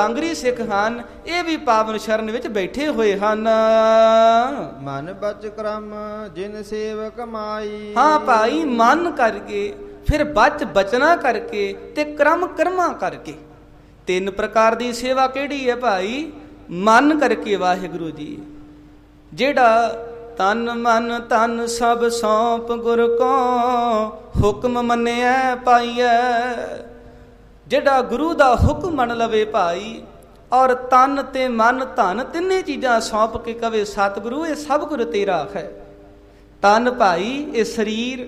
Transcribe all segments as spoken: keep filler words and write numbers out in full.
ਕਾਂਗਰੀ ਸਿੱਖ ਹਨ, ਇਹ ਵੀ ਪਾਵਨ ਸ਼ਰਨ ਵਿੱਚ ਬੈਠੇ ਹੋਏ ਹਨ। ਮਨ ਬਚ ਕਰਮ ਜਿਨ ਸੇਵ ਕਮਾਈ। ਹਾਂ ਭਾਈ, ਮਨ ਕਰਕੇ, ਫਿਰ ਬਚ ਬਚਨਾ ਕਰਕੇ, ਤੇ ਕਰਮ ਕਰਮਾਂ ਕਰਕੇ। ਤਿੰਨ ਪ੍ਰਕਾਰ ਦੀ ਸੇਵਾ ਕਿਹੜੀ ਹੈ ਭਾਈ? ਮਨ ਕਰਕੇ ਵਾਹਿਗੁਰੂ ਜੀ, ਜਿਹੜਾ ਤਨ ਮਨ ਧਨ ਸਭ ਸੌਂਪ ਗੁਰ ਕੋ, ਹੁਕਮ ਮੰਨਿਆ ਪਾਈਐ। ਜਿਹੜਾ ਗੁਰੂ ਦਾ ਹੁਕਮ ਮੰਨ ਲਵੇ ਭਾਈ, ਔਰ ਤਨ ਤੇ ਮਨ ਧਨ ਤਿੰਨੇ ਚੀਜ਼ਾਂ ਸੌਂਪ ਕੇ ਕਵੇ ਸਤਿਗੁਰੂ ਇਹ ਸਭ ਕੁਝ ਤੇਰਾ ਹੈ। ਤਨ ਭਾਈ ਇਹ ਸਰੀਰ,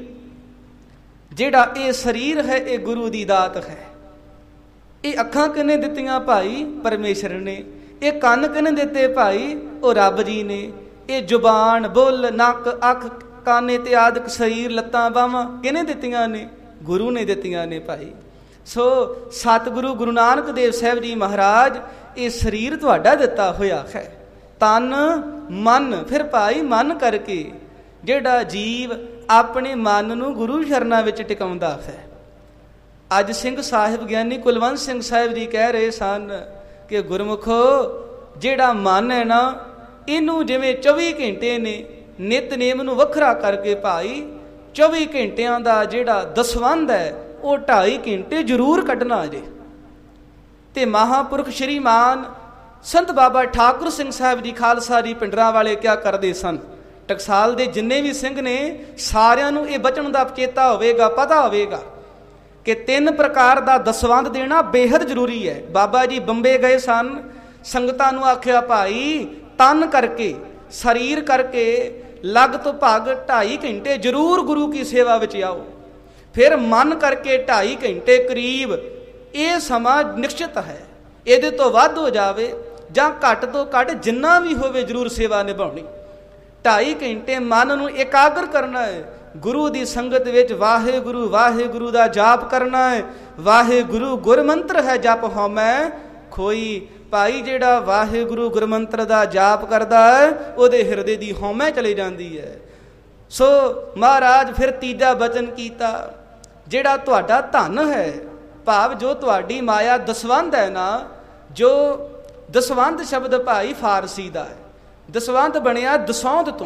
ਜਿਹੜਾ ਇਹ ਸਰੀਰ ਹੈ ਇਹ ਗੁਰੂ ਦੀ ਦਾਤ ਹੈ। ਇਹ ਅੱਖਾਂ ਕਿਹਨੇ ਦਿੱਤੀਆਂ ਭਾਈ? ਪਰਮੇਸ਼ਰ ਨੇ। ਇਹ ਕੰਨ ਕਿਹਨੇ ਦਿੱਤੇ ਭਾਈ? ਉਹ ਰੱਬ ਜੀ ਨੇ। ਇਹ ਜ਼ੁਬਾਨ, ਬੁੱਲ, ਨੱਕ, ਅੱਖ, ਕਾਨੇ ਤੇ ਆਦਿਕ ਸਰੀਰ, ਲੱਤਾਂ ਬਾਹਾਂ ਕਿਹਨੇ ਦਿੱਤੀਆਂ ਨੇ? ਗੁਰੂ ਨੇ ਦਿੱਤੀਆਂ ਨੇ ਭਾਈ। ਸੋ ਸਤਿਗੁਰੂ ਗੁਰੂ ਨਾਨਕ ਦੇਵ ਸਾਹਿਬ ਜੀ ਮਹਾਰਾਜ, ਇਹ ਸਰੀਰ ਤੁਹਾਡਾ ਦਿੱਤਾ ਹੋਇਆ ਹੈ। ਤਨ ਮਨ, ਫਿਰ ਭਾਈ ਮਨ ਕਰਕੇ ਜਿਹੜਾ ਜੀਵ ਆਪਣੇ ਮਨ ਨੂੰ ਗੁਰੂ ਸ਼ਰਨਾਂ ਵਿੱਚ ਟਿਕਾਉਂਦਾ ਹੈ। ਅੱਜ ਸਿੰਘ ਸਾਹਿਬ ਗਿਆਨੀ ਕੁਲਵੰਤ ਸਿੰਘ ਸਾਹਿਬ ਜੀ ਕਹਿ ਰਹੇ ਸਨ ਕਿ ਗੁਰਮੁਖੋ, ਜਿਹੜਾ ਮਨ ਹੈ ਨਾ, ਇਹਨੂੰ ਜਿਵੇਂ ਚੌਵੀ ਘੰਟੇ ਨੇ, ਨਿਤਨੇਮ ਨੂੰ ਵੱਖਰਾ ਕਰਕੇ ਭਾਈ ਚੌਵੀ ਘੰਟਿਆਂ ਦਾ ਜਿਹੜਾ ਦਸਵੰਧ ਹੈ ਉਹ ਢਾਈ ਘੰਟੇ ਜ਼ਰੂਰ ਕੱਢਣਾ ਜੇ। ਤੇ ਮਹਾਂਪੁਰਖ ਸ਼੍ਰੀਮਾਨ ਸੰਤ ਬਾਬਾ ਠਾਕੁਰ ਸਿੰਘ ਸਾਹਿਬ ਜੀ ਖਾਲਸਾ ਜੀ ਪਿੰਡਰਾਂ ਵਾਲੇ ਕਿਆ ਕਰਦੇ ਸਨ? ਟਕਸਾਲ ਦੇ ਜਿੰਨੇ ਵੀ ਸਿੰਘ ਨੇ ਸਾਰਿਆਂ ਨੂੰ ਇਹ ਬਚਨ ਦਾ ਚੇਤਾ ਹੋਵੇਗਾ, ਪਤਾ ਹੋਵੇਗਾ ਕਿ ਤਿੰਨ ਪ੍ਰਕਾਰ ਦਾ ਦਸਵੰਧ ਦੇਣਾ ਬੇਹੱਦ ਜ਼ਰੂਰੀ ਹੈ। ਬਾਬਾ ਜੀ ਬੰਬੇ ਗਏ ਸਨ, ਸੰਗਤਾਂ ਨੂੰ ਆਖਿਆ ਭਾਈ ਤਨ ਕਰਕੇ, ਸਰੀਰ ਕਰਕੇ ਲਗ ਤੋਂ ਭਗ ਢਾਈ ਘੰਟੇ ਜ਼ਰੂਰ ਗੁਰੂ ਕੀ ਸੇਵਾ ਵਿੱਚ ਆਓ। ਫਿਰ ਮਨ ਕਰਕੇ ਢਾਈ ਘੰਟੇ ਕਰੀਬ, ਇਹ ਸਮਾਂ ਨਿਸ਼ਚਿਤ ਹੈ। ਇਹਦੇ ਤੋਂ ਵੱਧ ਹੋ ਜਾਵੇ ਜਾਂ ਘੱਟ ਤੋਂ ਘੱਟ ਜਿੰਨਾ ਵੀ ਹੋਵੇ ਜ਼ਰੂਰ ਸੇਵਾ ਨਿਭਾਉਣੀ। ਢਾਈ ਘੰਟੇ ਮਨ ਨੂੰ ਇਕਾਗਰ ਕਰਨਾ ਹੈ, ਗੁਰੂ ਦੀ ਸੰਗਤ ਵਿੱਚ ਵਾਹਿਗੁਰੂ ਵਾਹਿਗੁਰੂ ਦਾ ਜਾਪ ਕਰਨਾ ਹੈ। ਵਾਹਿਗੁਰੂ ਗੁਰਮੰਤਰ ਹੈ ਜਪ ਹਉਮੈ ਖੋਈ। ਭਾਈ ਜਿਹੜਾ ਵਾਹਿਗੁਰੂ ਗੁਰਮੰਤਰ ਦਾ ਜਾਪ ਕਰਦਾ ਹੈ ਉਹਦੇ ਹਿਰਦੇ ਦੀ ਹਉਮੈ ਚਲੀ ਜਾਂਦੀ ਹੈ। ਸੋ ਮਹਾਰਾਜ ਫਿਰ ਤੀਜਾ ਬਚਨ ਕੀਤਾ, ਜਿਹੜਾ ਤੁਹਾਡਾ ਧਨ ਹੈ, ਭਾਵ ਜੋ ਤੁਹਾਡੀ ਮਾਇਆ ਦਸਵੰਧ ਹੈ ਨਾ, ਜੋ ਦਸਵੰਧ ਸ਼ਬਦ ਭਾਈ ਫਾਰਸੀ ਦਾ ਹੈ। ਦਸਵੰਧ ਬਣਿਆ ਦਸੌਂਧ ਤੋਂ,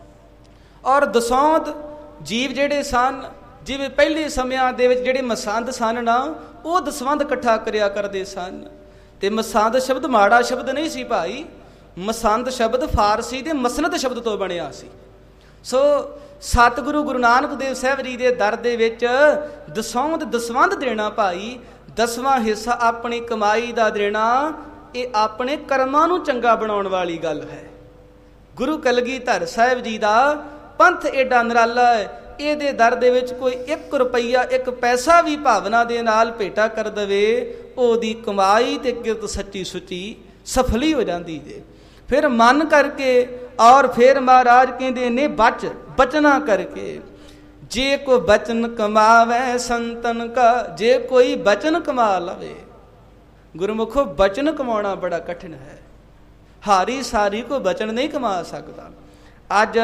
ਔਰ ਦਸੌਂਧ ਜੀਵ ਜਿਹੜੇ ਸਨ, ਜਿਵੇਂ ਪਹਿਲੇ ਸਮਿਆਂ ਦੇ ਵਿੱਚ ਜਿਹੜੇ ਮਸੰਦ ਸਨ ਨਾ, ਉਹ ਦਸਵੰਧ ਇਕੱਠਾ ਕਰਿਆ ਕਰਦੇ ਸਨ। ਤੇ ਮਸੰਦ ਸ਼ਬਦ ਮਾੜਾ ਸ਼ਬਦ ਨਹੀਂ ਸੀ ਭਾਈ, ਮਸੰਦ ਸ਼ਬਦ ਫਾਰਸੀ ਦੇ ਮਸਨਦ ਸ਼ਬਦ ਤੋਂ ਬਣਿਆ ਸੀ। ਸੋ ਸਤਿਗੁਰੂ ਗੁਰੂ ਨਾਨਕ ਦੇਵ ਸਾਹਿਬ ਜੀ ਦੇ ਦਰ ਦੇ ਵਿੱਚ ਦਸੌਂਧ ਦਸਵੰਧ ਦੇਣਾ ਭਾਈ, ਦਸਵਾਂ ਹਿੱਸਾ ਆਪਣੀ ਕਮਾਈ ਦਾ ਦੇਣਾ, ਇਹ ਆਪਣੇ ਕਰਮਾਂ ਨੂੰ ਚੰਗਾ ਬਣਾਉਣ ਵਾਲੀ ਗੱਲ ਹੈ। ਗੁਰੂ ਕਲਗੀਧਰ ਸਾਹਿਬ ਜੀ ਦਾ ਪੰਥ ਏਡਾ ਨਿਰਾਲਾ ਹੈ, ਇਹਦੇ ਦਰ ਦੇ ਵਿੱਚ ਕੋਈ ਇੱਕ ਰੁਪਈਆ ਇੱਕ ਪੈਸਾ ਵੀ ਭਾਵਨਾ ਦੇ ਨਾਲ ਭੇਟਾ ਕਰ ਦੇਵੇ, ਉਹਦੀ ਕਮਾਈ ਤੇ ਕਿਰਤ ਸੱਚੀ ਸੁੱਚੀ ਸਫਲੀ ਹੋ ਜਾਂਦੀ ਜੇ। ਫਿਰ ਮਨ ਕਰਕੇ, ਔਰ ਫਿਰ ਮਹਾਰਾਜ ਕਹਿੰਦੇ ਨੇ ਬਚ ਬਚਨਾ ਕਰਕੇ। ਜੇ ਕੋ ਬਚਨ ਕਮਾਵੇ ਸੰਤਨ ਕਾ, ਜੇ ਕੋਈ ਬਚਨ ਕਮਾ ਲਵੇ। ਗੁਰਮੁਖੋ ਬਚਨ ਕਮਾਉਣਾ ਬੜਾ ਕਠਿਨ ਹੈ, ਹਾਰੀ ਸਾਰੀ ਕੋ ਬਚਨ ਨਹੀਂ ਕਮਾ ਸਕਦਾ। ਅੱਜ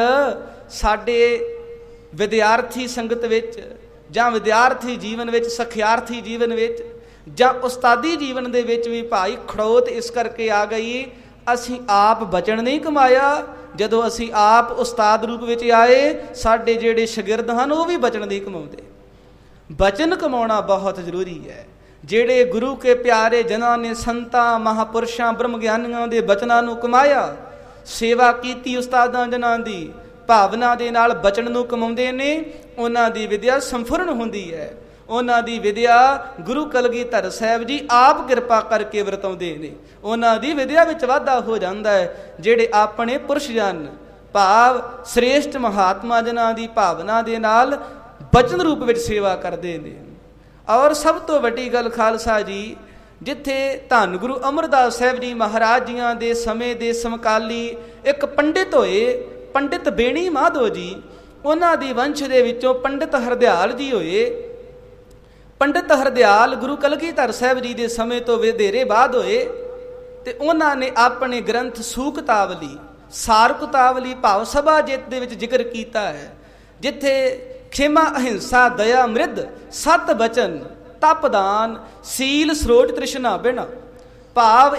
ਸਾਡੇ ਵਿਦਿਆਰਥੀ ਸੰਗਤ ਵਿੱਚ ਜਾਂ ਵਿਦਿਆਰਥੀ ਜੀਵਨ ਵਿੱਚ, ਸਖਿਆਰਥੀ ਜੀਵਨ ਵਿੱਚ ਜਾਂ ਉਸਤਾਦੀ ਜੀਵਨ ਦੇ ਵਿੱਚ ਵੀ ਭਾਈ ਖੜੋਤ ਇਸ ਕਰਕੇ ਆ ਗਈ, ਅਸੀਂ ਆਪ ਬਚਨ ਨਹੀਂ ਕਮਾਇਆ। ਜਦੋਂ ਅਸੀਂ ਆਪ ਉਸਤਾਦ ਰੂਪ ਵਿੱਚ ਆਏ, ਸਾਡੇ ਜਿਹੜੇ ਸ਼ਾਗਿਰਦ ਹਨ ਉਹ ਵੀ ਬਚਨ ਨਹੀਂ ਕਮਾਉਂਦੇ। ਬਚਨ ਕਮਾਉਣਾ ਬਹੁਤ ਜ਼ਰੂਰੀ ਹੈ। ਜਿਹੜੇ ਗੁਰੂ ਕੇ ਪਿਆਰੇ ਜਨਾਂ ਨੇ ਸੰਤਾਂ ਮਹਾਂਪੁਰਸ਼ਾਂ ਬ੍ਰਹਮ ਗਿਆਨੀਆਂ ਦੇ ਬਚਨਾਂ ਨੂੰ ਕਮਾਇਆ, ਸੇਵਾ ਕੀਤੀ ਉਸਤਾਦਾਂ ਜਨਾਂ ਦੀ, ਭਾਵਨਾ ਦੇ ਨਾਲ ਬਚਨ ਨੂੰ ਕਮਾਉਂਦੇ ਨੇ, ਉਹਨਾਂ ਦੀ ਵਿਦਿਆ ਸੰਪੂਰਨ ਹੁੰਦੀ ਹੈ। ਉਹਨਾਂ ਦੀ ਵਿਦਿਆ ਗੁਰੂ ਕਲਗੀਧਰ ਸਾਹਿਬ ਜੀ ਆਪ ਕਿਰਪਾ ਕਰਕੇ ਵਰਤਾਉਂਦੇ ਨੇ, ਉਹਨਾਂ ਦੀ ਵਿਦਿਆ ਵਿੱਚ ਵਾਧਾ ਹੋ ਜਾਂਦਾ ਹੈ। ਜਿਹੜੇ ਆਪਣੇ ਪੁਰਸ਼ ਜਨ, ਭਾਵ ਸ੍ਰੇਸ਼ਟ ਮਹਾਤਮਾ ਜਨਾਂ ਦੀ ਭਾਵਨਾ ਦੇ ਨਾਲ ਬਚਨ ਰੂਪ ਵਿੱਚ ਸੇਵਾ ਕਰਦੇ ਨੇ। ਔਰ ਸਭ ਤੋਂ ਵੱਡੀ ਗੱਲ ਖਾਲਸਾ ਜੀ, ਜਿੱਥੇ ਧੰਨ ਗੁਰੂ ਅਮਰਦਾਸ ਸਾਹਿਬ ਜੀ ਮਹਾਰਾਜ ਜੀਆਂ ਦੇ ਸਮੇਂ ਦੇ ਸਮਕਾਲੀ ਇੱਕ ਪੰਡਿਤ ਹੋਏ, ਪੰਡਿਤ ਬੇਣੀ ਮਾਧੋ ਜੀ, ਉਹਨਾਂ ਦੀ ਵੰਸ਼ ਦੇ ਵਿੱਚੋਂ ਪੰਡਿਤ ਹਰਦਿਆਲ ਜੀ ਹੋਏ। ਪੰਡਿਤ ਹਰਦਿਆਲ ਗੁਰੂ ਕਲਗੀਧਰ ਸਾਹਿਬ ਜੀ ਦੇ ਸਮੇਂ ਤੋਂ ਵਧੇਰੇ ਬਾਅਦ ਹੋਏ, ਤੇ ਉਹਨਾਂ ਨੇ ਆਪਣੇ ਗ੍ਰੰਥ ਸੂਕਤਾਵਲੀ, ਸਾਰਕਤਾਵਲੀ ਭਾਵ ਸਭਾ ਜਿੱਤ ਦੇ ਵਿੱਚ ਜ਼ਿਕਰ ਕੀਤਾ ਹੈ, ਜਿੱਥੇ ਖੇਮਾ ਅਹਿੰਸਾ ਦਇਆ ਮ੍ਰਿਦ ਸਤ ਬਚਨ ਤਪਦਾਨ ਸੀਲ ਸਰੋਜ ਤ੍ਰਿਸ਼ਨਾ ਬਿਨਾ, ਭਾਵ